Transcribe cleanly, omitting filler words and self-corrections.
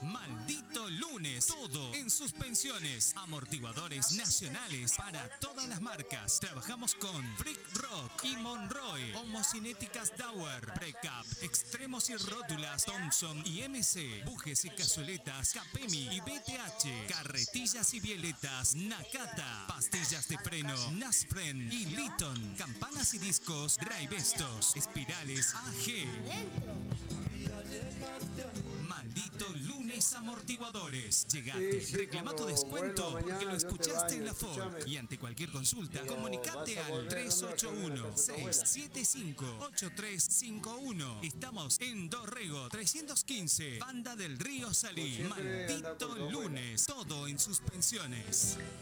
Maldito lunes, todo en suspensiones, amortiguadores nacionales para todas las marcas. Trabajamos con Freak Rock y Monroe, homocinéticas Dauer, Precap, extremos y rótulas Thompson y MC, bujes y cazueletas Capemi y BTH, carretillas y bieletas Nakata, pastillas de freno Nasfren y Litton, campanas y discos Raibestos, espirales AG. Maldito lunes amortiguadores. Llegate, reclama tu descuento porque lo escuchaste en la FOC. Y ante cualquier consulta, comunicate al 381-675-8351. Estamos en Dorrego 315, Banda del Río Salí. Maldito lunes, todo en suspensiones.